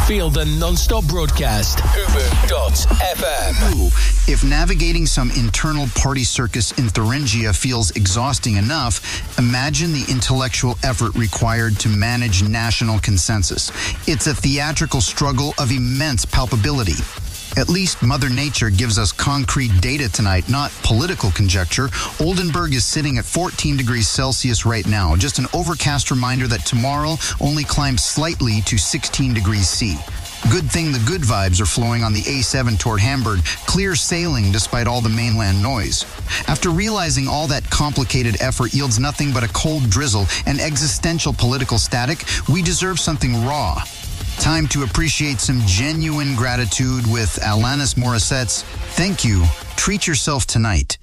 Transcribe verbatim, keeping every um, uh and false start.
Feel the non-stop broadcast. Ubu dot F M. If navigating some internal party circus in Thuringia feels exhausting enough, imagine the intellectual effort required to manage national consensus. It's a theatrical struggle of immense palpability. At least Mother Nature gives us concrete data tonight, not political conjecture. Oldenburg is sitting at fourteen degrees Celsius right now. Just an overcast reminder that tomorrow only climbs slightly to sixteen degrees C. Good thing the good vibes are flowing on the A seven toward Hamburg. Clear sailing despite all the mainland noise. After realizing all that complicated effort yields nothing but a cold drizzle and existential political static, we deserve something raw. Time to appreciate some genuine gratitude with Alanis Morissette's Thank You, Treat Yourself Tonight.